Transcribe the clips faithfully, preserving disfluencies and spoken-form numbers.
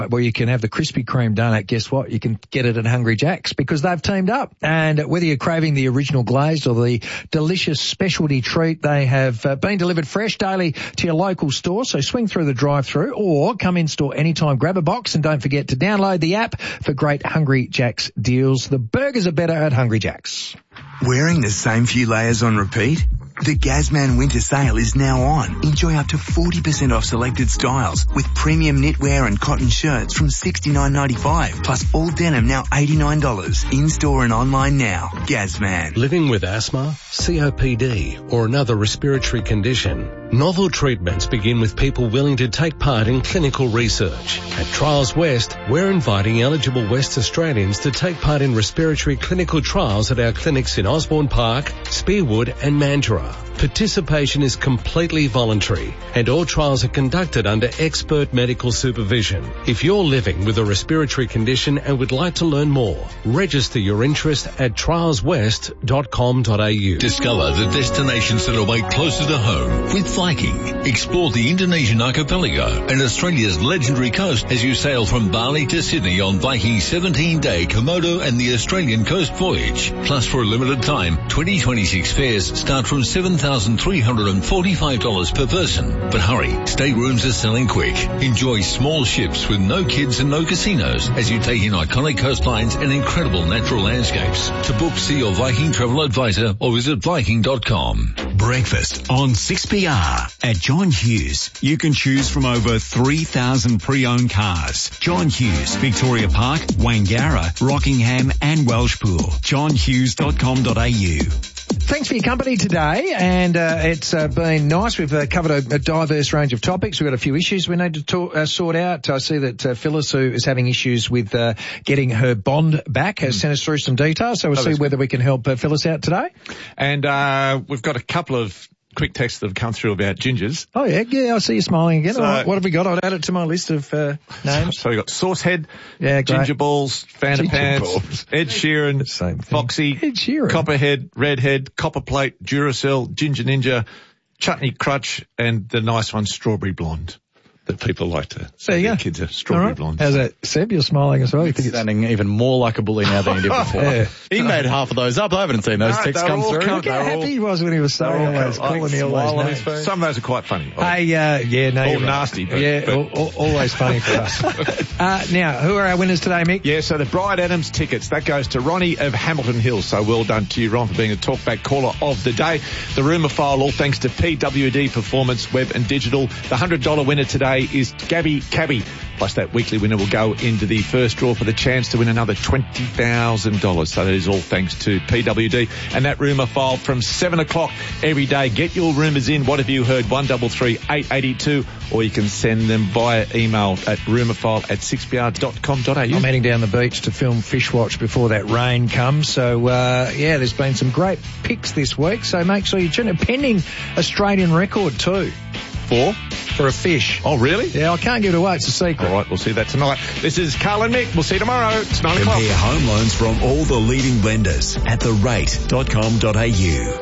where you can have the Krispy Kreme donut, guess what? You can get it at Hungry Jack's because they've teamed up. And whether you're craving the original glazed or the delicious specialty treat, they have uh, been delivered fresh daily to your local store. So swing through the drive-through or come in store anytime. Grab a box and don't forget to download the app for great Hungry Jack's deals. The burgers are better at Hungry Jack's. Wearing the same few layers on repeat? The Gazman Winter Sale is now on. Enjoy up to forty percent off selected styles with premium knitwear and cotton shirts from sixty-nine ninety-five, plus all denim now eighty-nine dollars. In-store and online now. Gazman. Living with asthma, C O P D, or another respiratory condition? Novel treatments begin with people willing to take part in clinical research. At Trials West, we're inviting eligible West Australians to take part in respiratory clinical trials at our clinics in Osborne Park, Spearwood and Mandurah. Participation is completely voluntary and all trials are conducted under expert medical supervision. If you're living with a respiratory condition and would like to learn more, register your interest at trials west dot com dot a u. Discover the destinations that await closer to home with Viking. Explore the Indonesian archipelago and Australia's legendary coast as you sail from Bali to Sydney on Viking's seventeen-day Komodo and the Australian coast voyage. Plus, for a limited time, twenty twenty-six fares start from seven thousand three hundred forty-five dollars per person. But hurry, staterooms are selling quick. Enjoy small ships with no kids and no casinos as you take in iconic coastlines and incredible natural landscapes. To book, see your Viking travel advisor or visit viking dot com. Breakfast on six P R. At John Hughes, you can choose from over three thousand pre-owned cars. John Hughes, Victoria Park, Wangara, Rockingham and Welshpool. john hughes dot com dot a u. Thanks for your company today, and uh, it's uh, been nice. We've uh, covered a, a diverse range of topics. We've got a few issues we need to talk, uh, sort out. I see that uh, Phyllis, who is having issues with uh, getting her bond back, has sent us through some details, so we'll oh, see whether we can help uh, Phyllis out today. And uh, we've got a couple of quick texts that have come through about gingers. Oh, yeah, yeah, I see you smiling again. So, All right, what have we got? I'll add it to my list of uh, names. So we've got Saucehead, yeah, Ginger Balls, Fanta Pants, Ed Sheeran, Same thing. Foxy, Ed Sheeran. Copperhead, Redhead, Copperplate, Duracell, Ginger Ninja, Chutney Crutch, and the nice one, Strawberry Blonde. That people like to say their kids are strawberry right. blondes. How's that? Seb, you're smiling as well. You think it's sounding even more like a bully now than he did before. Yeah. He made half of those up. I haven't seen those no, texts come through. Look how happy he was when he was saying all those, calling me all those names. Some of those are quite funny. Hey, uh, yeah, no, all you're nasty, right. but, yeah, but. All, all, always funny for us. uh, now, who are our winners today, Mick? Yeah, so the Bride Adams tickets, that goes to Ronnie of Hamilton Hill. So well done to you, Ron, for being a talkback caller of the day. The rumour file, all thanks to P W D Performance, Web and Digital. The one hundred dollars winner today is Gabby Cabby. Plus that weekly winner will go into the first draw for the chance to win another twenty thousand dollars. So that is all thanks to P W D. And that rumour file from seven o'clock every day. Get your rumours in. What have you heard? one three three, eight eight two. Or you can send them via email at rumourfile at six p r dot com dot a u. I'm heading down the beach to film Fishwatch before that rain comes. So, uh, yeah, there's been some great picks this week. So make sure you tune in. Pending Australian record too. For? For a fish. Oh, really? Yeah, I can't give it away. It's a secret. All right, we'll see that tonight. This is Carl and Mick. We'll see you tomorrow. It's nine o'clock. Compare home loans from all the leading lenders at the rate dot com dot a u.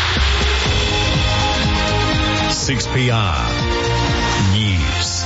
six P R News.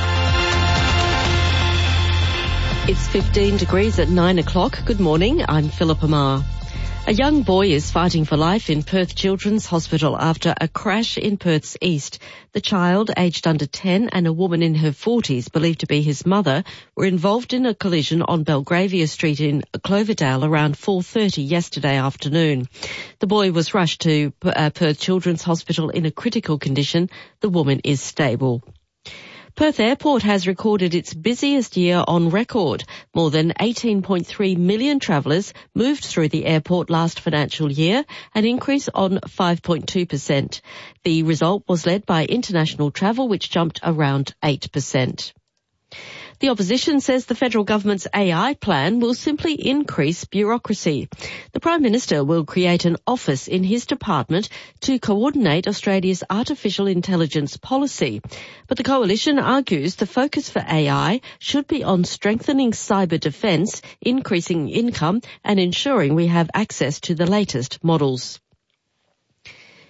It's fifteen degrees at nine o'clock. Good morning. I'm Philippa Amar. A young boy is fighting for life in Perth Children's Hospital after a crash in Perth's east. The child, aged under ten, and a woman in her forties, believed to be his mother, were involved in a collision on Belgravia Street in Cloverdale around four thirty yesterday afternoon. The boy was rushed to uh, Perth Children's Hospital in a critical condition. The woman is stable. Perth Airport has recorded its busiest year on record. More than eighteen point three million travellers moved through the airport last financial year, an increase on five point two percent. The result was led by international travel, which jumped around eight percent. The opposition says the federal government's A I plan will simply increase bureaucracy. The Prime Minister will create an office in his department to coordinate Australia's artificial intelligence policy. But the coalition argues the focus for A I should be on strengthening cyber defence, increasing income and ensuring we have access to the latest models.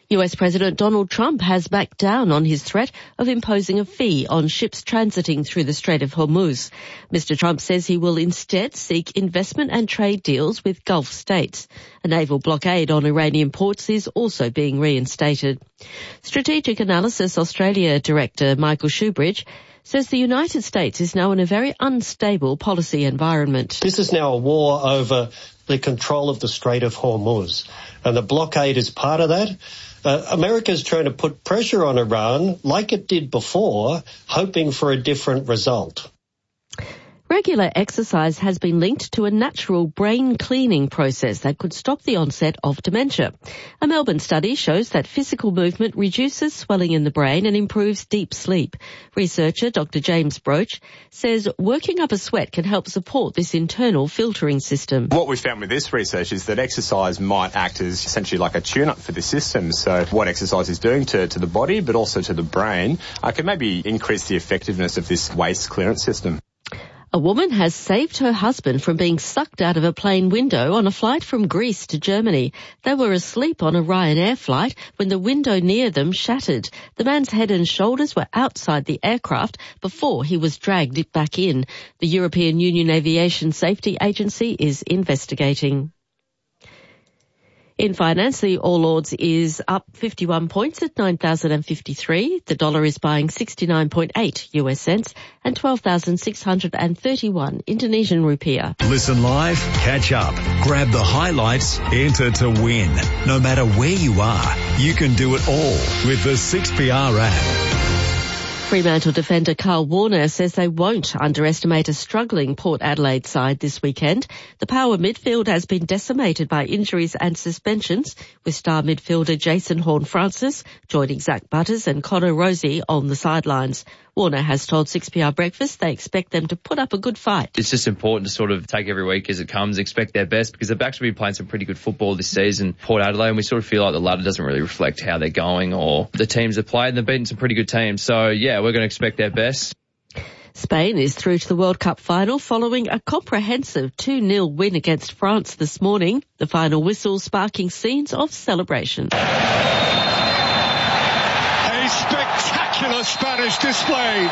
U S President Donald Trump has backed down on his threat of imposing a fee on ships transiting through the Strait of Hormuz. Mister Trump says he will instead seek investment and trade deals with Gulf states. A naval blockade on Iranian ports is also being reinstated. Strategic Analysis Australia Director Michael Shoebridge says the United States is now in a very unstable policy environment. This is now a war over the control of the Strait of Hormuz, and the blockade is part of that. Uh, America is trying to put pressure on Iran like it did before, hoping for a different result. Regular exercise has been linked to a natural brain cleaning process that could stop the onset of dementia. A Melbourne study shows that physical movement reduces swelling in the brain and improves deep sleep. Researcher Doctor James Broach says working up a sweat can help support this internal filtering system. What we found with this research is that exercise might act as essentially like a tune-up for the system. So what exercise is doing to, to the body, but also to the brain, uh, can maybe increase the effectiveness of this waste clearance system. A woman has saved her husband from being sucked out of a plane window on a flight from Greece to Germany. They were asleep on a Ryanair flight when the window near them shattered. The man's head and shoulders were outside the aircraft before he was dragged back in. The European Union Aviation Safety Agency is investigating. In finance, the All Ords is up fifty-one points at nine thousand fifty-three. The dollar is buying sixty-nine point eight U S cents and twelve thousand six hundred thirty-one Indonesian rupiah. Listen live, catch up, grab the highlights, enter to win. No matter where you are, you can do it all with the six P R app. Fremantle defender Carl Warner says they won't underestimate a struggling Port Adelaide side this weekend. The power midfield has been decimated by injuries and suspensions, with star midfielder Jason Horne-Francis joining Zach Butters and Connor Rosie on the sidelines. Warner has told six P R Breakfast they expect them to put up a good fight. It's just important to sort of take every week as it comes, expect their best, because they've actually been playing some pretty good football this season, Port Adelaide, and we sort of feel like the ladder doesn't really reflect how they're going or the teams have played, and they've beaten some pretty good teams. So, yeah, we're going to expect their best. Spain is through to the World Cup final following a comprehensive two nil win against France this morning. The final whistle sparking scenes of celebration. A spectacular Spanish display.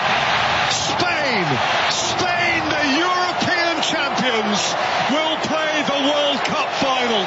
Spain, Spain, the European champions, will play the World Cup final.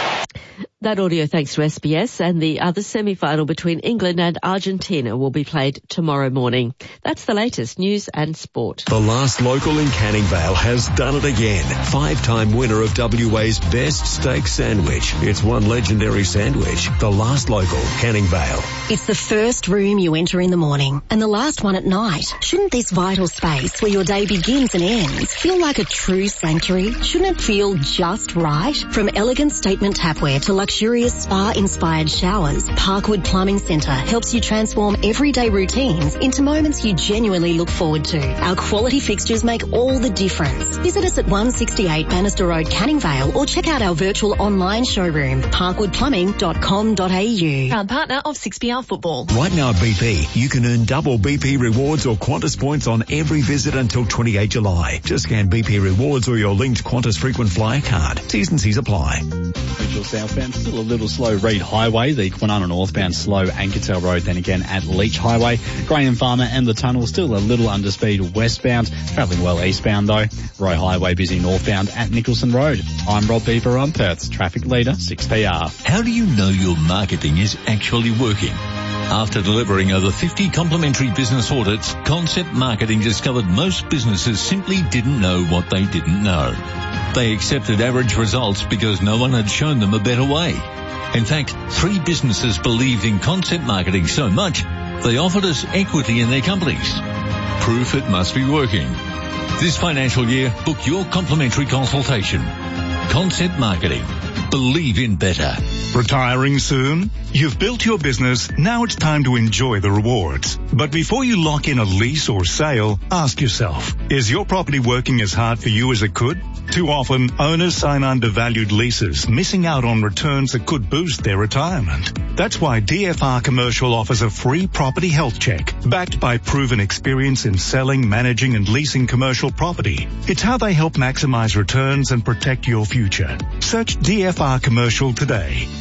That audio thanks to S B S, and the other semi-final between England and Argentina will be played tomorrow morning. That's the latest news and sport. The last local in Canning Vale has done it again. Five-time winner of W A's best steak sandwich. It's one legendary sandwich. The last local, Canning Vale. It's the first room you enter in the morning and the last one at night. Shouldn't this vital space where your day begins and ends feel like a true sanctuary? Shouldn't it feel just right? From elegant statement tapware to luxurious spa-inspired showers, Parkwood Plumbing Centre helps you transform everyday routines into moments you genuinely look forward to. Our quality fixtures make all the difference. Visit us at one sixty-eight Bannister Road, Canning Vale, or check out our virtual online showroom, parkwood plumbing dot com dot a u. Proud partner of six P R Football. Right now at B P, you can earn double B P rewards or Qantas points on every visit until twenty-eighth July. Just scan B P rewards or your linked Qantas frequent flyer card. T's and C's apply. Central southbound, still a little slow. Reed Highway, the Kwinana northbound slow, Ankertel Road, then again at Leach Highway. Graham Farmer and the tunnel still a little under speed westbound. Travelling well eastbound though. Roy Highway busy northbound at Nicholson Road. I'm Rob Beaver on Perth's traffic leader, six P R. How do you know your marketing is actually working? After delivering over fifty complimentary business audits, Concept Marketing discovered most businesses simply didn't know what they didn't know. They accepted average results because no one had shown them a better way. In fact, three businesses believed in Concept Marketing so much, they offered us equity in their companies. Proof it must be working. This financial year, book your complimentary consultation. Concept Marketing. Believe in better. Retiring soon? You've built your business, now it's time to enjoy the rewards. But before you lock in a lease or sale, ask yourself, is your property working as hard for you as it could? Too often, owners sign undervalued leases, missing out on returns that could boost their retirement. That's why D F R Commercial offers a free property health check, backed by proven experience in selling, managing and leasing commercial property. It's how they help maximize returns and protect your future. Search D F R Commercial today.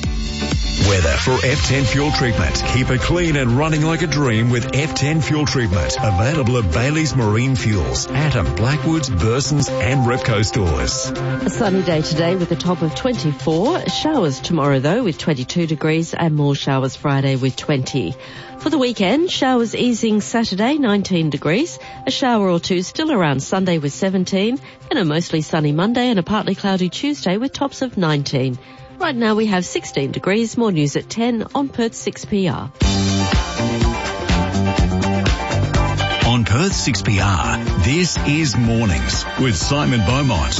Weather for F ten Fuel Treatment. Keep it clean and running like a dream with F ten Fuel Treatment. Available at Bailey's Marine Fuels, Atom, Blackwoods, Burson's and Repco stores. A sunny day today with a top of twenty-four. Showers tomorrow though with twenty-two degrees and more showers Friday with twenty. For the weekend, showers easing Saturday, nineteen degrees. A shower or two still around Sunday with seventeen. And a mostly sunny Monday and a partly cloudy Tuesday with tops of nineteen. Right now we have sixteen degrees. More news at ten on Perth six P R. On Perth six P R, this is Mornings with Simon Beaumont.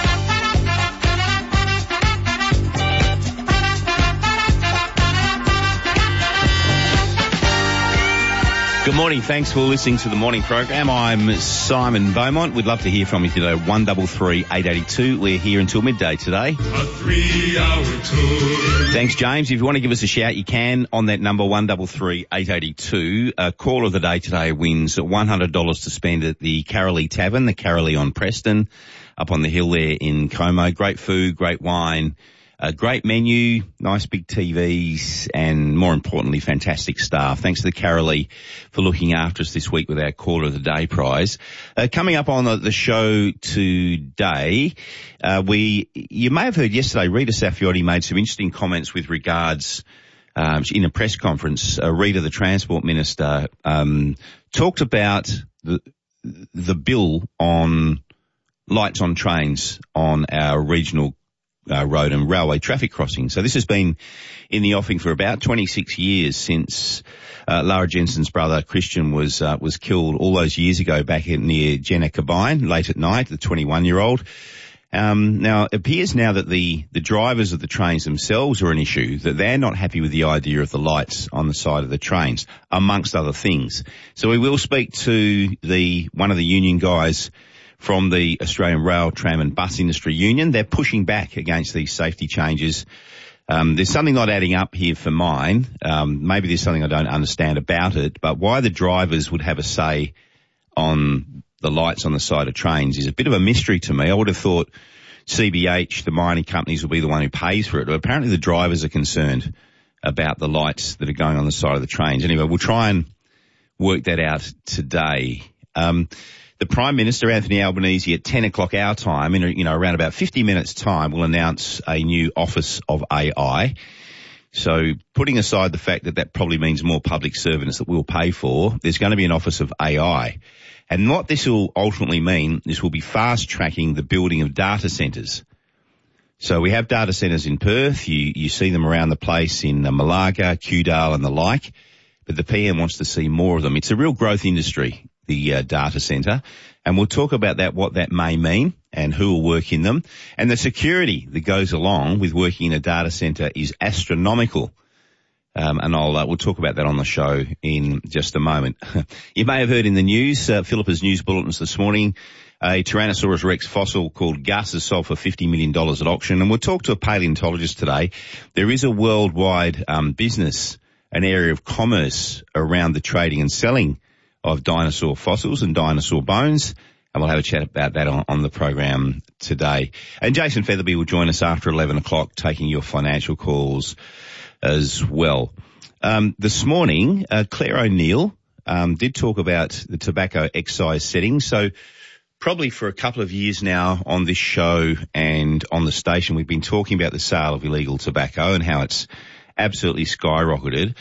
Good morning. Thanks for listening to the morning program. I'm Simon Beaumont. We'd love to hear from you today. one three three, eight eight two. We're here until midday today. A three-hour tour. Thanks, James. If you want to give us a shout, you can on that number, one three three, eight eight two. A call of the day today wins one hundred dollars to spend at the Carolee Tavern, the Carolee on Preston, up on the hill there in Como. Great food, great wine. A great menu, nice big T Vs, and more importantly, fantastic staff. Thanks to the Carolee for looking after us this week with our Caller of the Day prize. Uh, coming up on the, the show today, uh, we, you may have heard yesterday, Rita Saffioti made some interesting comments with regards, um, in a press conference. Uh, Rita, the Transport Minister, um, talked about the, the bill on lights on trains on our regional Uh, road and railway traffic crossing. So this has been in the offing for about twenty-six years since uh, Lara Jensen's brother Christian was uh, was killed all those years ago back in, near Jenna-Cabine late at night, the twenty-one-year-old. Um, now, it appears now that the, the drivers of the trains themselves are an issue, that they're not happy with the idea of the lights on the side of the trains, amongst other things. So we will speak to the one of the union guys from the Australian Rail, Tram and Bus Industry Union. They're pushing back against these safety changes. Um, there's something not adding up here for mine. Um, maybe there's something I don't understand about it, but why the drivers would have a say on the lights on the side of trains is a bit of a mystery to me. I would have thought C B H, the mining companies, will be the one who pays for it, but apparently the drivers are concerned about the lights that are going on the side of the trains. Anyway, we'll try and work that out today. Um, The Prime Minister, Anthony Albanese, at ten o'clock our time, in, you know, around about fifty minutes time, will announce a new Office of A I. So putting aside the fact that that probably means more public servants that we'll pay for, there's going to be an Office of A I. And what this will ultimately mean is we'll be fast-tracking the building of data centres. So we have data centres in Perth. You, you see them around the place in Malaga, Kewdale and the like. But the P M wants to see more of them. It's a real growth industry, the uh, data centre, and we'll talk about that, what that may mean and who will work in them. And the security that goes along with working in a data centre is astronomical. Um, and I'll, uh, we'll talk about that on the show in just a moment. You may have heard in the news, uh, Philippa's news bulletins this morning, a Tyrannosaurus Rex fossil called Gus has sold for fifty million dollars at auction. And we'll talk to a paleontologist today. There is a worldwide um, business, an area of commerce around the trading and selling of dinosaur fossils and dinosaur bones, and we'll have a chat about that on, on the program today. And Jason Featherby will join us after eleven o'clock, taking your financial calls as well. Um, this morning, uh, Claire O'Neill um, did talk about the tobacco excise settings. So probably for a couple of years now on this show and on the station, we've been talking about the sale of illegal tobacco and how it's absolutely skyrocketed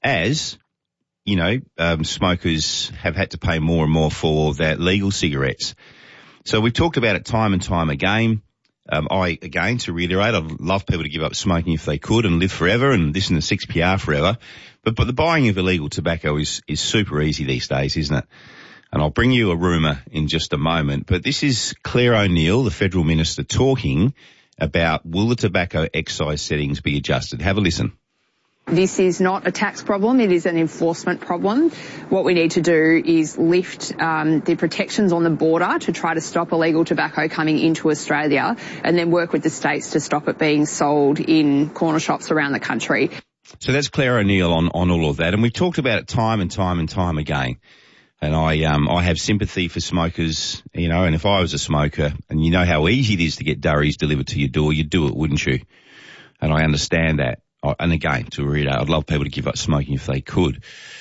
as you know, um, smokers have had to pay more and more for their legal cigarettes. So we've talked about it time and time again. Um, I, again, to reiterate, I'd love people to give up smoking if they could and live forever and listen to six P R forever. But, but the buying of illegal tobacco is, is super easy these days, isn't it? And I'll bring you a rumour in just a moment. But this is Claire O'Neill, the Federal Minister, talking about will the tobacco excise settings be adjusted. Have a listen. This is not a tax problem, it is an enforcement problem. What we need to do is lift um, the protections on the border to try to stop illegal tobacco coming into Australia and then work with the states to stop it being sold in corner shops around the country. So that's Claire O'Neill on, on all of that, and we've talked about it time and time and time again. And I um I have sympathy for smokers, you know, and if I was a smoker, and you know how easy it is to get durries delivered to your door, you'd do it, wouldn't you? And I understand that. and again, to reiterate, I'd love people to give up smoking if they could.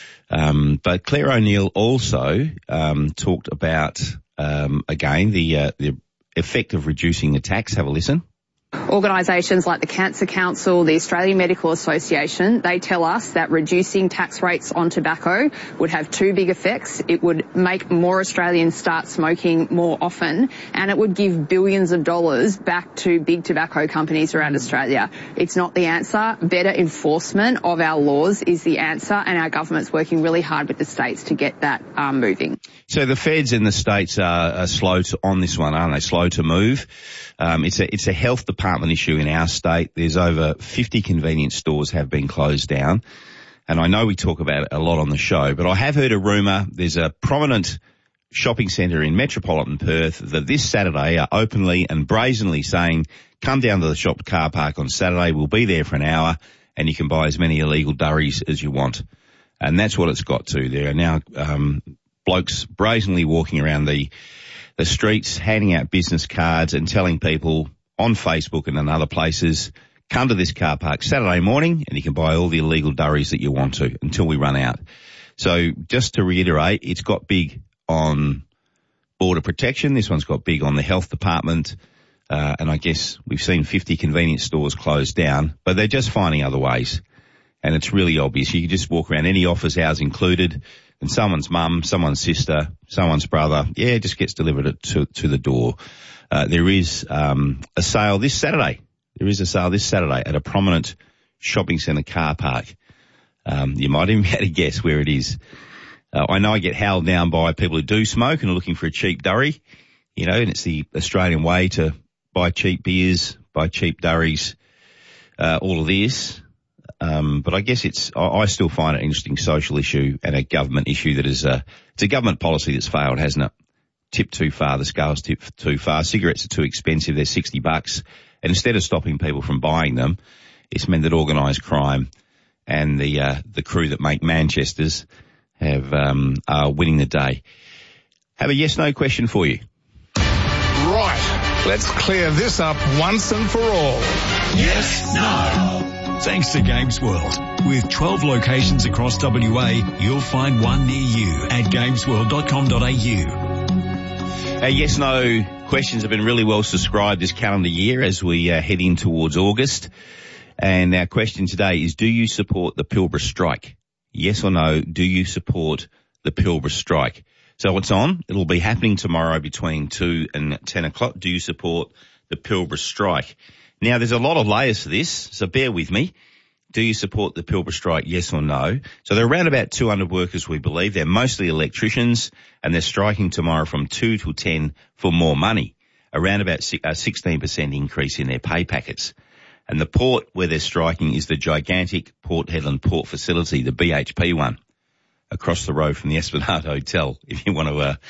Um, but Claire O'Neill also um, talked about, um, again, the uh, the effect of reducing attacks. Have a listen. Organisations like the Cancer Council, the Australian Medical Association, they tell us that reducing tax rates on tobacco would have two big effects. It would make more Australians start smoking more often, and it would give billions of dollars back to big tobacco companies around Australia. It's not the answer. Better enforcement of our laws is the answer, and our government's working really hard with the states to get that um, moving. So the feds in the states are, are slow to, on this one, aren't they? Slow to move. Um, it's a it's a health department issue in our state. There's over fifty convenience stores have been closed down, and I know we talk about it a lot on the show, but I have heard a rumour there's a prominent shopping centre in metropolitan Perth that this Saturday are openly and brazenly saying, come down to the shop car park on Saturday, we'll be there for an hour, and you can buy as many illegal durries as you want. And that's what it's got to. There are now um, blokes brazenly walking around the the streets, handing out business cards and telling people on Facebook and in other places, come to this car park Saturday morning and you can buy all the illegal durries that you want to until we run out. So just to reiterate, it's got big on border protection. This one's got big on the health department. Uh, and I guess we've seen fifty convenience stores closed down, but they're just finding other ways. And it's really obvious. You can just walk around, any office hours included, and someone's mum, someone's sister, someone's brother, yeah, it just gets delivered to, to the door. Uh, there is um, a sale this Saturday. There is a sale this Saturday at a prominent shopping centre car park. Um, you might even be able to guess where it is. Uh, I know I get howled down by people who do smoke and are looking for a cheap durry, you know, and it's the Australian way to buy cheap beers, buy cheap durries, uh, all of this. Um, but I guess it's, I, I still find it an interesting social issue and a government issue that is a, it's a government policy that's failed, hasn't it? Tipped too far, the scale's tipped too far. Cigarettes are too expensive, they're sixty bucks. And instead of stopping people from buying them, it's meant that organised crime and the, uh, the crew that make Manchesters have, um, are winning the day. Have a yes-no question for you. Right. Let's clear this up once and for all. Yes, no. Thanks to Games World. With twelve locations across W A, you'll find one near you at games world dot com dot a u. Our yes-no questions have been really well subscribed this calendar year as we uh, head in towards August. And our question today is, do you support the Pilbara strike? Yes or no, do you support the Pilbara strike? So it's on. It'll be happening tomorrow between two and ten o'clock. Do you support the Pilbara strike? Now, there's a lot of layers to this, so bear with me. Do you support the Pilbara strike, yes or no? So there are around about two hundred workers, we believe. They're mostly electricians, and they're striking tomorrow from two till ten for more money, around about a sixteen percent increase in their pay packets. And the port where they're striking is the gigantic Port Hedland port facility, the B H P one, across the road from the Esplanade Hotel, if you want to, uh,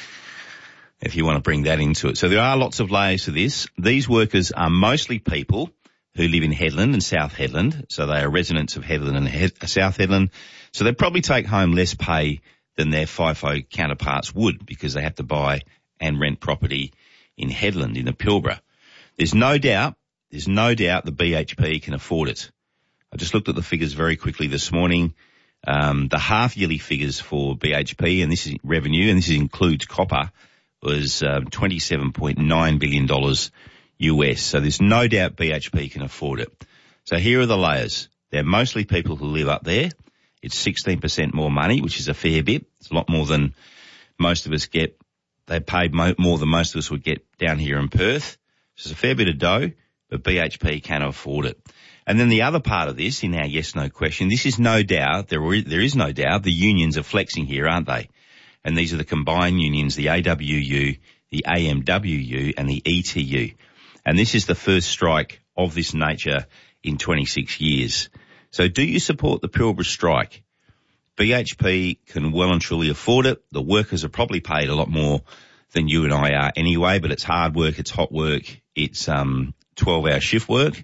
if you want to bring that into it. So there are lots of layers to this. These workers are mostly people who live in Hedland and South Hedland, so they are residents of Hedland and He- South Hedland. So they probably take home less pay than their FIFO counterparts would because they have to buy and rent property in Hedland, in the Pilbara. There's no doubt, there's no doubt the B H P can afford it. I just looked at the figures very quickly this morning. Um, the half-yearly figures for B H P, and this is revenue, and this includes copper, was um, twenty-seven point nine billion dollars U S. So there's no doubt B H P can afford it. So here are the layers. They're mostly people who live up there. It's sixteen percent more money, which is a fair bit. It's a lot more than most of us get. They paid mo- more than most of us would get down here in Perth. So it's a fair bit of dough, but B H P can afford it. And then the other part of this, in our yes-no question, this is no doubt, there, are, there is no doubt, the unions are flexing here, aren't they? And these are the combined unions, the A W U, the A M W U and the E T U. And this is the first strike of this nature in twenty-six years. So do you support the Pilbara strike? B H P can well and truly afford it. The workers are probably paid a lot more than you and I are anyway, but it's hard work, it's hot work, it's um twelve-hour shift work.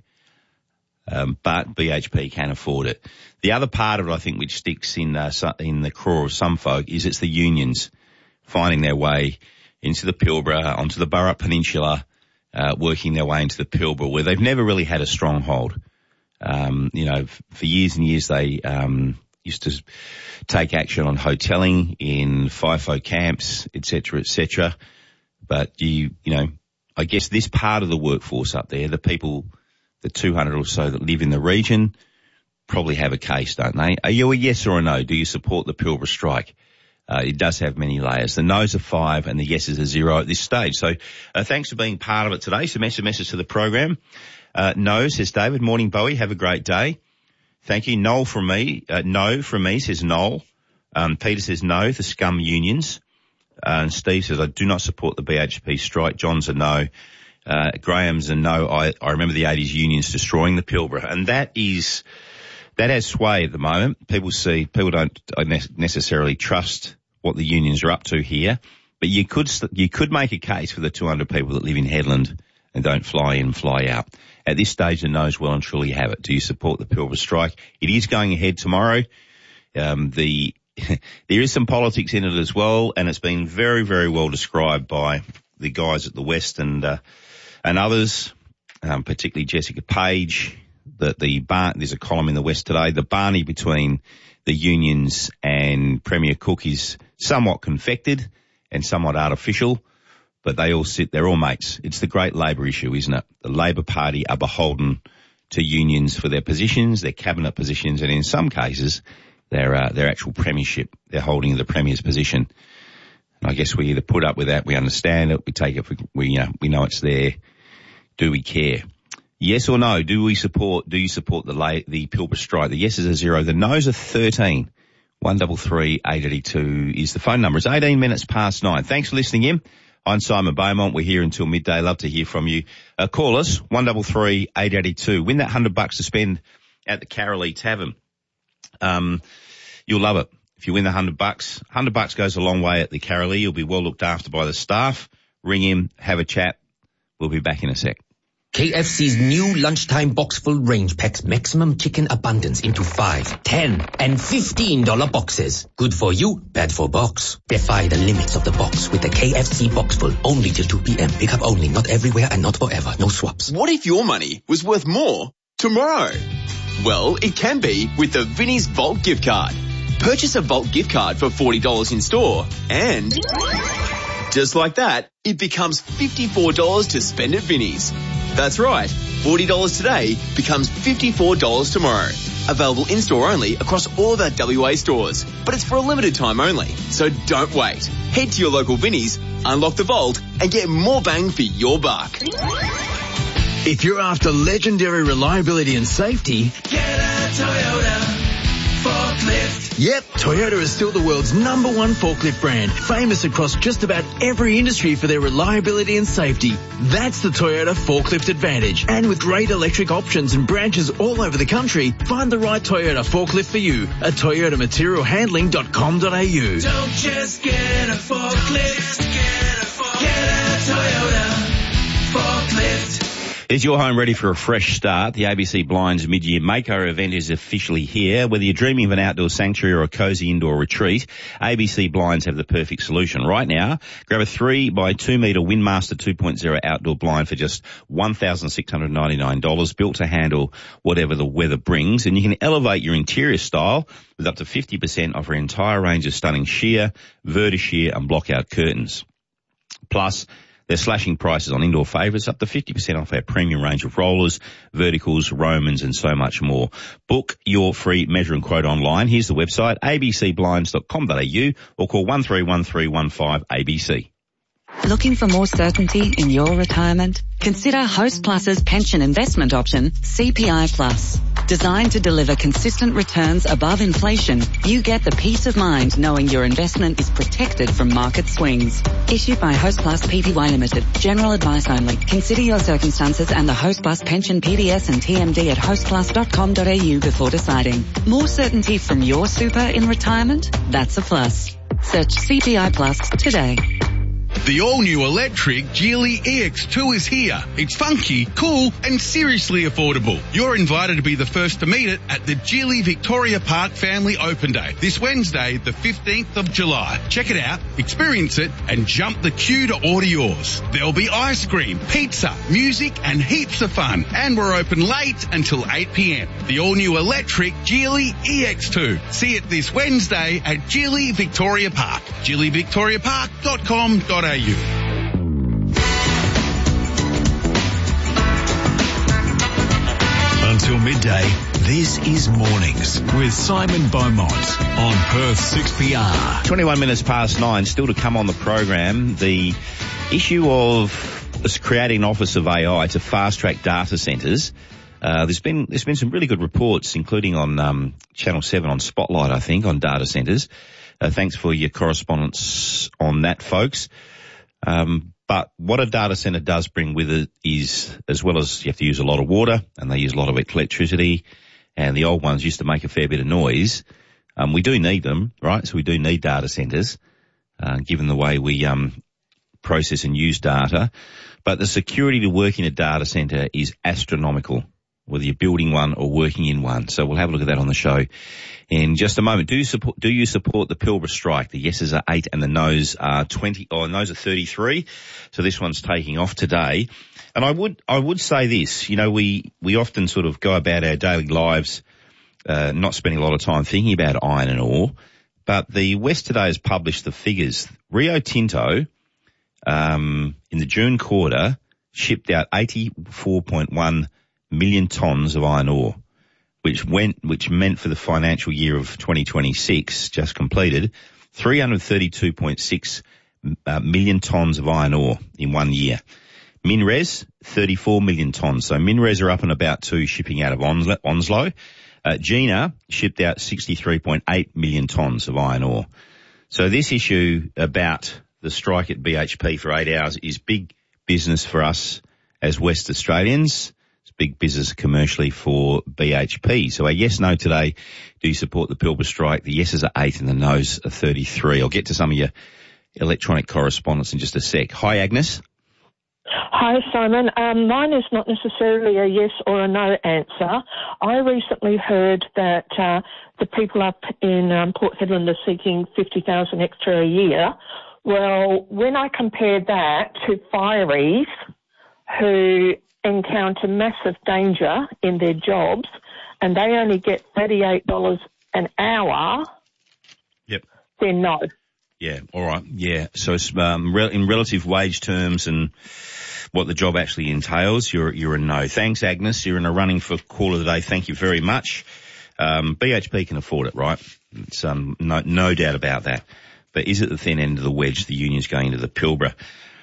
Um, but B H P can afford it. The other part of it, I think, which sticks in uh, in the craw of some folk is it's the unions finding their way into the Pilbara, onto the Burrup Peninsula, uh, working their way into the Pilbara, where they've never really had a stronghold. Um, you know, f- for years and years they um, used to take action on hotelling in FIFO camps, et cetera, et cetera. But you, you know, I guess this part of the workforce up there, the people, the two hundred or so that live in the region, probably have a case, don't they? Are you a yes or a no? Do you support the Pilbara strike? Uh, it does have many layers. The no's are five and the yeses are zero at this stage. So uh, thanks for being part of it today. Some S M Ses to the program. Uh, no, says David. Morning, Bowie. Have a great day. Thank you. Noel from me. Uh, no from me, says Noel. Um, Peter says no, the scum unions. Uh, and Steve says, I do not support the B H P strike. John's a no. Uh, Graham's a no. I, I remember the eighties unions destroying the Pilbara. And that is, that has sway at the moment. People see, people don't necessarily trust what the unions are up to here. But you could, you could make a case for the two hundred people that live in Headland and don't fly in, fly out. At this stage, the no's well and truly have it. Do you support the Pilbara strike? It is going ahead tomorrow. Um, the, there is some politics in it as well, and it's been very, very well described by the guys at the West and, uh, and others, um, particularly Jessica Page, that the bar, there's a column in the West today, the Barney between the unions and Premier Cook is somewhat confected and somewhat artificial, but they all sit, they're all mates. It's the great Labor issue, isn't it? The Labor Party are beholden to unions for their positions, their cabinet positions, and in some cases, their, uh, their actual premiership. They're holding the premier's position. And I guess we either put up with that, we understand it, we take it, we, you know, we know it's there. Do we care? Yes or no? Do we support, do you support the lay, the Pilbara strike? The yeses are zero. The no's are thirteen. one double three eight eight two is the phone number. It's eighteen minutes past nine. Thanks for listening in. I'm Simon Beaumont. We're here until midday. Love to hear from you. Uh, call us, one double three eight eight two. Win that hundred bucks to spend at the Carolee Tavern. Um, you'll love it. If you win the hundred bucks, hundred bucks goes a long way at the Carolee. You'll be well looked after by the staff. Ring him, have a chat. We'll be back in a sec. K F C's new lunchtime box full range packs maximum chicken abundance into five, ten, and fifteen dollar boxes. Good for you, bad for box. Defy the limits of the box with the K F C box full. Only till two p.m. Pick up only, not everywhere and not forever. No swaps. What if your money was worth more tomorrow? Well, it can be with the Vinnie's Vault gift card. Purchase a Vault gift card for forty dollars in store and just like that, it becomes fifty-four dollars to spend at Vinnie's. That's right, forty dollars today becomes fifty-four dollars tomorrow. Available in-store only across all of our W A stores, but it's for a limited time only, so don't wait. Head to your local Vinnie's, unlock the vault, and get more bang for your buck. If you're after legendary reliability and safety, get a Toyota forklift. Yep, Toyota is still the world's number one forklift brand, famous across just about every industry for their reliability and safety. That's the Toyota Forklift Advantage. And with great electric options and branches all over the country, find the right Toyota forklift for you at toyota material handling dot com dot a u. Don't just get a forklift, get a forklift. Get a Toyota forklift. Is your home ready for a fresh start? The A B C Blinds mid-year makeover event is officially here. Whether you're dreaming of an outdoor sanctuary or a cosy indoor retreat, A B C Blinds have the perfect solution. Right now, grab a three by two metre Windmaster two point oh outdoor blind for just one thousand six hundred ninety-nine dollars, built to handle whatever the weather brings. And you can elevate your interior style with up to fifty percent off our entire range of stunning sheer, verti-sheer and block-out curtains. Plus, they're slashing prices on indoor favourites, up to fifty percent off our premium range of rollers, verticals, Romans and so much more. Book your free measure and quote online. Here's the website, a b c blinds dot com dot a u, or call one three one three one five A B C. Looking for more certainty in your retirement? Consider Host Plus's pension investment option, C P I Plus. Designed to deliver consistent returns above inflation, you get the peace of mind knowing your investment is protected from market swings. Issued by Host Plus Pty Limited. General advice only. Consider your circumstances and the Host Plus pension P D S and T M D at host plus dot com dot a u before deciding. More certainty from your super in retirement? That's a plus. Search C P I Plus today. The all-new electric Geely E X two is here. It's funky, cool, and seriously affordable. You're invited to be the first to meet it at the Geely Victoria Park Family Open Day this Wednesday, the fifteenth of July. Check it out, experience it, and jump the queue to order yours. There'll be ice cream, pizza, music, and heaps of fun. And we're open late until eight p.m. The all-new electric Geely E X two. See it this Wednesday at Geely Victoria Park. geely victoria park dot com dot a u. Until midday, this is Mornings with Simon Beaumont on Perth six P R. twenty-one minutes past nine, still to come on the program. The issue of creating an office of A I to fast-track data centres. Uh, there's been there's been some really good reports, including on um, Channel seven on Spotlight, I think, on data centres. Uh, thanks for your correspondence on that, folks. Um, but what a data centre does bring with it is, as well as you have to use a lot of water, and they use a lot of electricity, and the old ones used to make a fair bit of noise. Um, we do need them, right? So we do need data centres, uh, given the way we um, process and use data. But the security to work in a data centre is astronomical, whether you're building one or working in one. So we'll have a look at that on the show in just a moment. Do you support, do you support the Pilbara strike? The yeses are eight and the noes are twenty, or noes are thirty-three. So this one's taking off today. And I would, I would say this, you know, we, we often sort of go about our daily lives, uh, not spending a lot of time thinking about iron and ore. But the West Today has published the figures. Rio Tinto, um, in the June quarter shipped out eighty-four point one million tonnes of iron ore, which went, which meant for the financial year of twenty twenty-six, just completed, three hundred thirty-two point six uh, million tonnes of iron ore in one year. MinRes, thirty-four million tonnes. So MinRes are up and about too, shipping out of Onslow. Onslow. Uh, Gina shipped out sixty-three point eight million tonnes of iron ore. So this issue about the strike at B H P for eight hours is big business for us as West Australians. Big business commercially for B H P. So a yes, no today. Do you support the Pilbara strike? The yeses are eight and the noes are thirty-three. I'll get to some of your electronic correspondence in just a sec. Hi, Agnes. Hi, Simon. Um, mine is not necessarily a yes or a no answer. I recently heard that uh, the people up in um, Port Hedland are seeking fifty thousand extra a year. Well, when I compared that to fireys who encounter massive danger in their jobs and they only get thirty-eight dollars an hour, yep, then no. Yeah, all right, yeah. So um, in relative wage terms and what the job actually entails, you're you're a no. Thanks, Agnes. You're in a running for call of the day. Thank you very much. Um, B H P can afford it, right? It's um, no, no doubt about that. But is it the thin end of the wedge, the union's going into the Pilbara?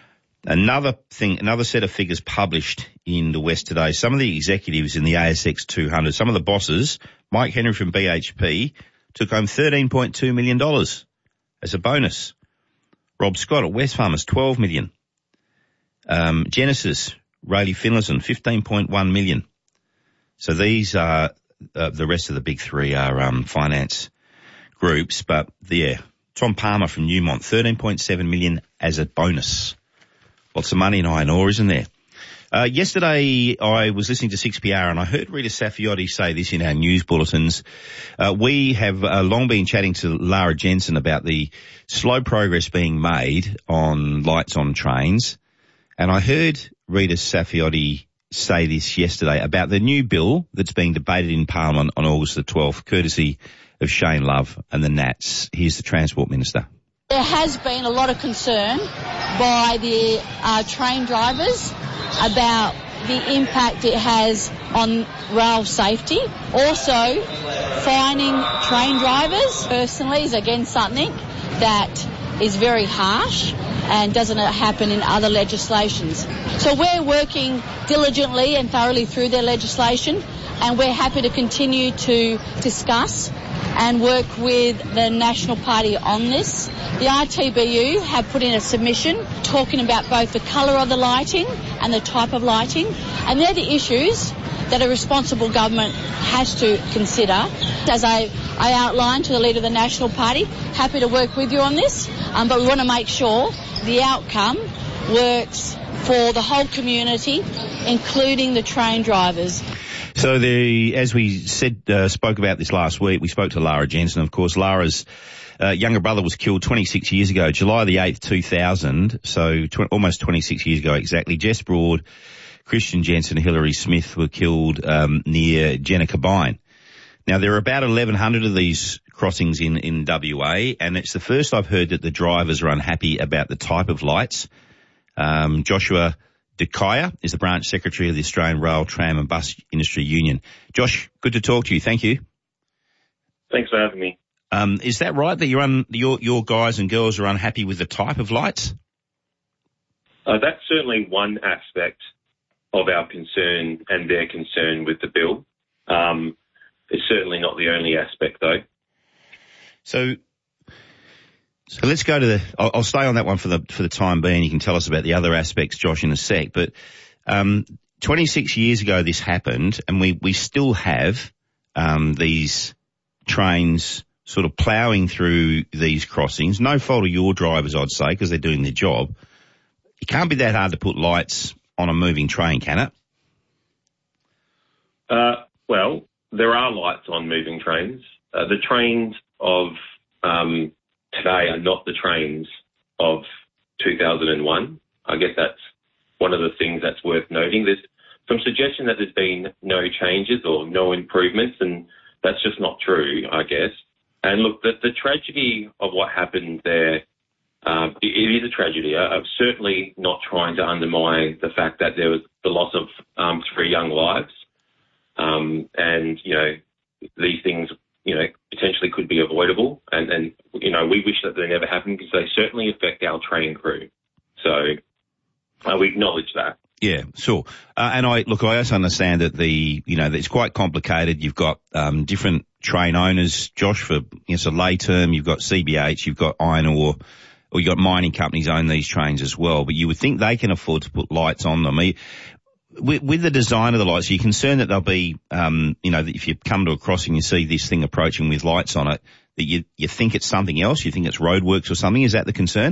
Another thing, another set of figures published in the West today. Some of the executives in the A S X two hundred, some of the bosses, Mike Henry from B H P, took home thirteen point two million dollars as a bonus. Rob Scott at Wesfarmers, twelve million dollars. Um, Genesis, Rayleigh Finlayson, fifteen point one million dollars. So these are, uh, the rest of the big three are um, finance groups. But, yeah, Tom Palmer from Newmont, thirteen point seven million dollars as a bonus. Lots of money in iron ore, isn't there? Uh, yesterday I was listening to six P R and I heard Rita Saffioti say this in our news bulletins. Uh, we have uh, long been chatting to Lara Jensen about the slow progress being made on lights on trains. And I heard Rita Saffioti say this yesterday about the new bill that's being debated in Parliament on August the twelfth, courtesy of Shane Love and the Nats. Here's the Transport Minister. There has been a lot of concern by the uh, train drivers about the impact it has on rail safety. Also, fining train drivers personally is again something that is very harsh and doesn't happen in other legislations. So we're working diligently and thoroughly through their legislation, and we're happy to continue to discuss and work with the National Party on this. The R T B U have put in a submission talking about both the colour of the lighting and the type of lighting, and they're the issues that a responsible government has to consider. As I, I outlined to the leader of the National Party, happy to work with you on this, um, but we want to make sure the outcome works for the whole community, including the train drivers. So the, as we said, uh, spoke about this last week, we spoke to Lara Jensen. Of course, Lara's uh, younger brother was killed twenty-six years ago, July the eighth, two thousand. So tw- almost twenty-six years ago exactly. Jess Broad, Christian Jensen, Hilary Smith were killed um, near Jenna-Cabine. Now, there are about eleven hundred of these crossings in, in W A, and it's the first I've heard that the drivers are unhappy about the type of lights. Um, Joshua DeKaya is the branch secretary of the Australian Rail, Tram and Bus Industry Union. Josh, good to talk to you. Thank you. Thanks for having me. Um, is that right that you're un, your, your guys and girls are unhappy with the type of lights? Uh, that's certainly one aspect of our concern and their concern with the bill. Um, it's certainly not the only aspect, though. So, so let's go to the. I'll, I'll stay on that one for the for the time being. You can tell us about the other aspects, Josh, in a sec. But um, twenty-six years ago, this happened, and we we still have um, these trains sort of ploughing through these crossings. No fault of your drivers, I'd say, because they're doing their job. It can't be that hard to put lights on a moving train, can it? Uh, well, there are lights on moving trains. Uh, the trains of um, today are not the trains of two thousand one. I guess that's one of the things that's worth noting. There's some suggestion that there's been no changes or no improvements, and that's just not true, I guess. And look, the, the tragedy of what happened there, uh, it, it is a tragedy. I, I'm certainly not trying to undermine the fact that there was the loss of um, three young lives. Um, and, you know, these things, you know, potentially could be avoidable. And, and, you know, we wish that they never happened because they certainly affect our train crew. So uh, we acknowledge that. Yeah, sure. Uh, and I, look, I also understand that the, you know, that it's quite complicated. You've got, um, different train owners, Josh, for, you know, it's a lay term. You've got C B H, you've got iron ore, or you've got mining companies own these trains as well. But you would think they can afford to put lights on them. You, with, with the design of the lights, are you concerned that they'll be, um, you know, that if you come to a crossing, you see this thing approaching with lights on it, that you, you think it's something else? You think it's roadworks or something? Is that the concern?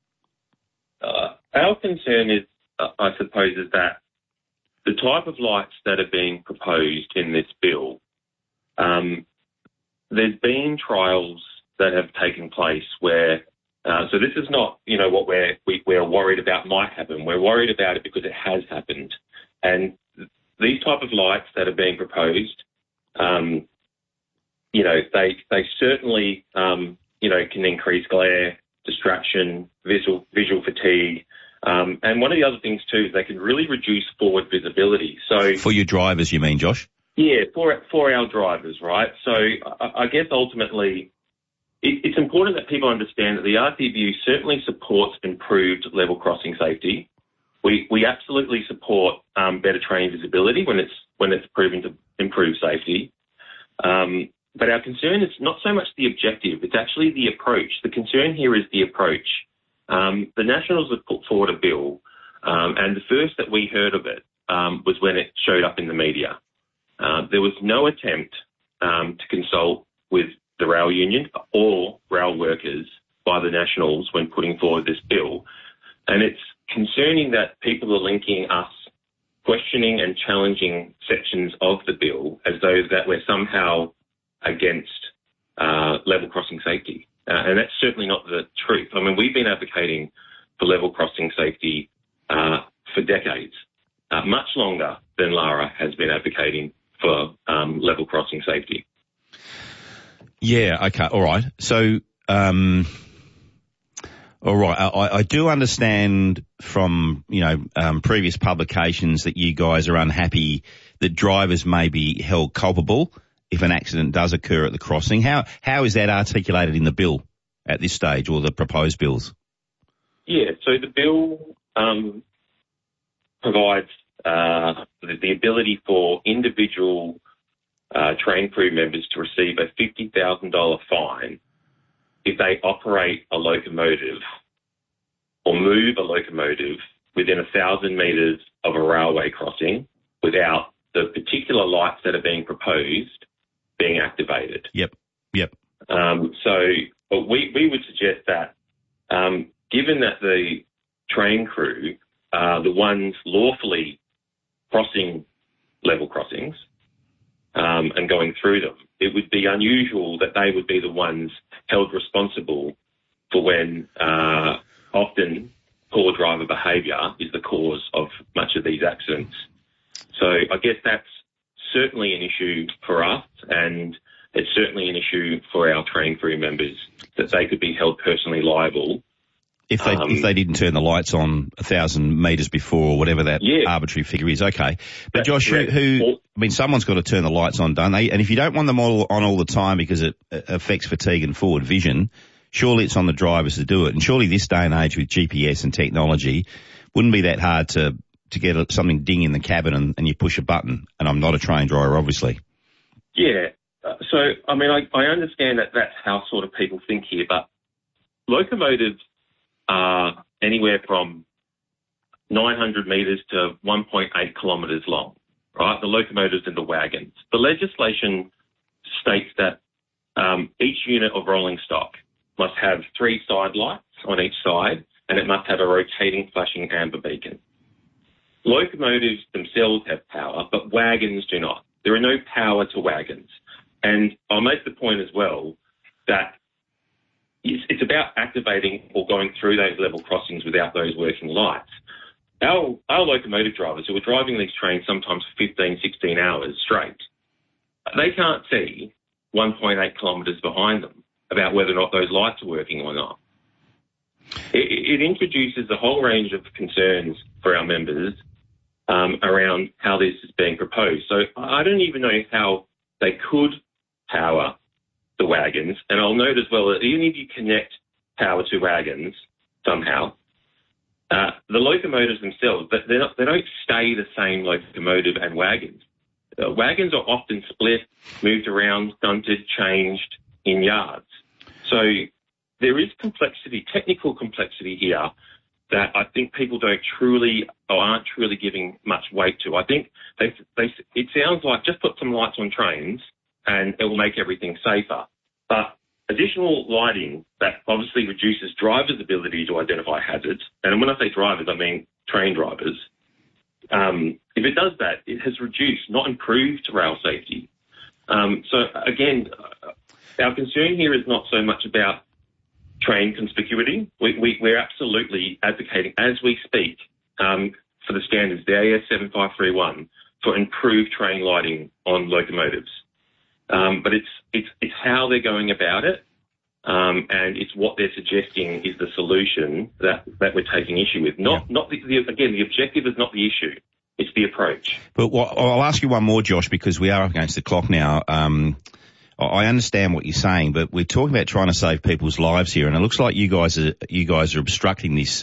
Uh, our concern is, uh, I suppose, is that the type of lights that are being proposed in this bill, um, there's been trials that have taken place where, uh, so this is not, you know, what we're, we, we're worried about might happen. We're worried about it because it has happened. And these type of lights that are being proposed, um, you know, they, they certainly, um, you know, can increase glare, distraction, visual, visual fatigue. Um, and one of the other things too is they can really reduce forward visibility. So for your drivers, you mean, Josh? Yeah, for for our drivers, right? So I, I guess ultimately it, it's important that people understand that the R T B U certainly supports improved level crossing safety. We we absolutely support um, better train visibility when it's when it's proven to improve safety. Um, but our concern is not so much the objective; it's actually the approach. The concern here is the approach. Um, the Nationals have put forward a bill, um, and the first that we heard of it um, was when it showed up in the media. Uh, there was no attempt um, to consult with the rail union or rail workers by the Nationals when putting forward this bill. And it's concerning that people are linking us questioning and challenging sections of the bill as though that we're somehow against uh, level crossing safety. Uh, and that's certainly not the truth. I mean, we've been advocating for level crossing safety uh, for decades, uh, much longer than Lara has been advocating for um, level crossing safety. Yeah, okay, all right. So, um, all right, I, I do understand from, you know, um, previous publications that you guys are unhappy that drivers may be held culpable if an accident does occur at the crossing. How how is that articulated in the bill at this stage, or the proposed bills? Yeah, so the bill um, provides uh, the, the ability for individual uh, train crew members to receive a fifty thousand dollars fine if they operate a locomotive or move a locomotive within a thousand metres of a railway crossing without the particular lights that are being proposed being activated. Yep, yep. Um, so we, we would suggest that um, given that the train crew are the ones lawfully crossing level crossings um, and going through them, it would be unusual that they would be the ones held responsible for when uh, often poor driver behaviour is the cause of much of these accidents. So I guess that's certainly an issue for us, and it's certainly an issue for our train crew members that they could be held personally liable. If they um, if they didn't turn the lights on a thousand metres before, or whatever that yeah. arbitrary figure is, okay. But Josh, who, who, I mean, someone's got to turn the lights on, don't they? And if you don't want them all on all the time because it affects fatigue and forward vision, surely it's on the drivers to do it. And surely this day and age with G P S and technology, wouldn't be that hard to to get a, something ding in the cabin and, and you push a button. And I'm not a train driver, obviously. Yeah. Uh, so, I mean, I, I understand that that's how sort of people think here, but locomotives are anywhere from nine hundred metres to one point eight kilometres long, right? The locomotives and the wagons. The legislation states that um, each unit of rolling stock must have three side lights on each side, and it must have a rotating flashing amber beacon. Locomotives themselves have power, but wagons do not. There are no power to wagons. And I'll make the point as well that it's, it's about activating or going through those level crossings without those working lights. Our, our locomotive drivers who are driving these trains sometimes for fifteen, sixteen hours straight, they can't see one point eight kilometres behind them about whether or not those lights are working or not. It, it introduces a whole range of concerns for our members um, around how this is being proposed. So I don't even know how they could power the wagons. And I'll note as well that even if you connect power to wagons somehow, uh, the locomotives themselves, they're not, they don't stay the same locomotive and wagons. Uh, wagons are often split, moved around, stunted, changed in yards. So there is complexity, technical complexity here that I think people don't truly or aren't truly giving much weight to. I think they, they, it sounds like just put some lights on trains and it will make everything safer. But additional lighting that obviously reduces drivers' ability to identify hazards, and when I say drivers, I mean train drivers, um, if it does that, it has reduced, not improved rail safety. Um, so again, our concern here is not so much about train conspicuity. We, we, we're absolutely advocating, as we speak, um, for the standards, the A S seven five three one, for improved train lighting on locomotives. Um, but it's, it's, it's how they're going about it, um, and it's what they're suggesting is the solution that, that we're taking issue with. Not, yeah. not the, the, again, the objective is not the issue. It's the approach. But what, I'll ask you one more, Josh, because we are up against the clock now. Um, I understand what you're saying, but we're talking about trying to save people's lives here, and it looks like you guys are, you guys are obstructing this.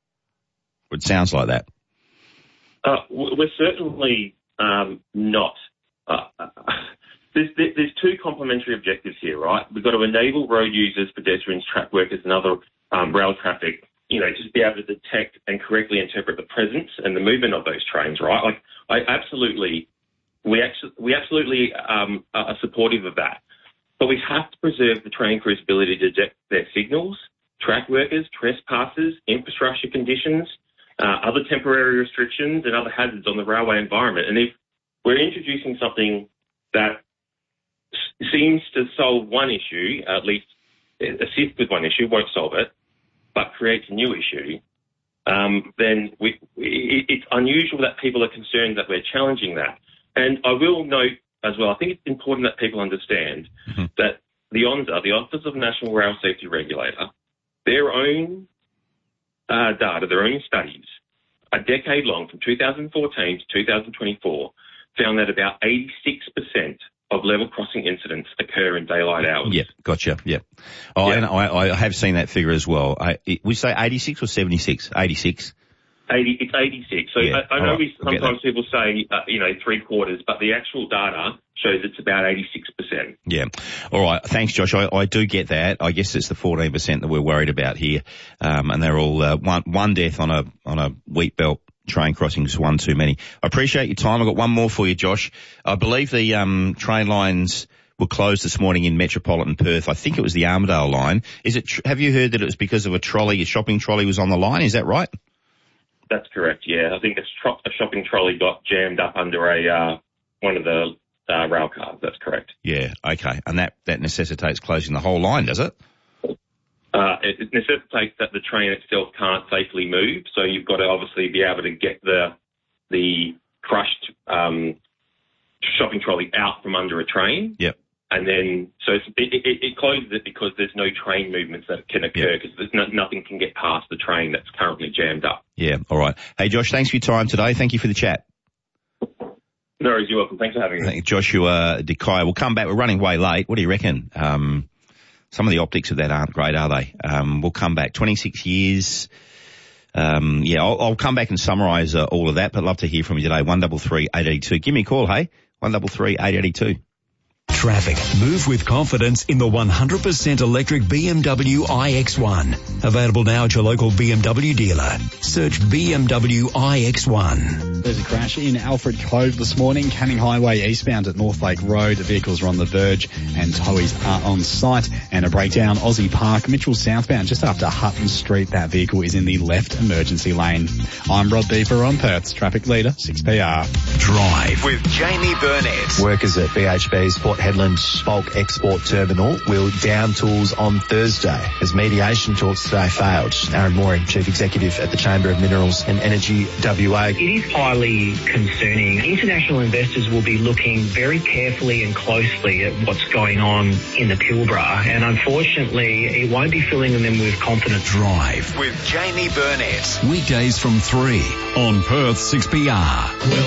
It sounds like that. Uh, we're certainly, um, not. Uh, There's, there's two complementary objectives here, right? We've got to enable road users, pedestrians, track workers and other um, rail traffic, you know, to be able to detect and correctly interpret the presence and the movement of those trains, right? Like, I absolutely, we, actually, we absolutely um, are supportive of that. But we have to preserve the train crew's ability to detect their signals, track workers, trespassers, infrastructure conditions, uh, other temporary restrictions and other hazards on the railway environment. And if we're introducing something that seems to solve one issue, at least assist with one issue, won't solve it, but creates a new issue, um, then we, it, it's unusual that people are concerned that we're challenging that. And I will note as well, I think it's important that people understand mm-hmm. that the O N S A, the Office of National Rail Safety Regulator, their own uh, data, their own studies, a decade long, from two thousand fourteen to two thousand twenty-four, found that about eighty-six percent of level crossing incidents occur in daylight hours. Yeah, gotcha. Yeah. Oh, yeah. And I, I have seen that figure as well. I, it, we say eighty-six or seventy-six? eighty-six. eighty, it's eighty-six. So yeah. I, I know right. we, sometimes people say, uh, you know, three quarters, but the actual data shows it's about eighty-six percent. Yeah. All right. Thanks, Josh. I, I do get that. I guess it's the fourteen percent that we're worried about here. Um, and they're all, uh, one, one death on a, on a wheat belt train crossings, one too many. I appreciate your time. I've got one more for you, Josh. I believe the um, train lines were closed this morning in metropolitan Perth. I think it was the Armidale line. Is it? Have you heard that it was because of a trolley, a shopping trolley was on the line? Is that right? that's correct. Yeah, I think a, tro- a shopping trolley got jammed up under a uh, one of the uh, rail cars. That's correct. Yeah, okay, and that that necessitates closing the whole line, does it? Uh, it, it necessitates that the train itself can't safely move, so you've got to obviously be able to get the the crushed um, shopping trolley out from under a train. Yep. And then, so it's, it, it, it closes it because there's no train movements that can occur because there's no, nothing can get past the train that's currently jammed up. Yeah, all right. Hey, Josh, thanks for your time today. Thank you for the chat. No worries, you're welcome. Thanks for having me. Thank you, Joshua DeKaya. We'll come back. We're running way late. What do you reckon? Um, some of the optics of that aren't great, are they? Um, we'll come back. twenty-six years. Um, yeah, I'll, I'll come back and summarise uh, all of that, but love to hear from you today. one three three, eight eight two. Give me a call, hey? one three three, eight eight two. Traffic. Move with confidence in the one hundred percent electric B M W i X one. Available now at your local B M W dealer. Search B M W i X one. There's a crash in Alfred Cove this morning. Canning Highway eastbound at North Lake Road. The vehicles are on the verge and towies are on site. And a breakdown Aussie Park, Mitchell southbound just after Hutton Street. That vehicle is in the left emergency lane. I'm Rod Beaver on Perth's traffic leader, six P R. Drive with Jamie Burnett. Workers at B H B's Port Hedland Bulk Export Terminal will down tools on Thursday as mediation talks today failed. Aaron Mooring, Chief Executive at the Chamber of Minerals and Energy W A. It is highly concerning. International investors will be looking very carefully and closely at what's going on in the Pilbara, and unfortunately it won't be filling them with confidence. Drive with Jamie Burnett. Weekdays from three on Perth six P R.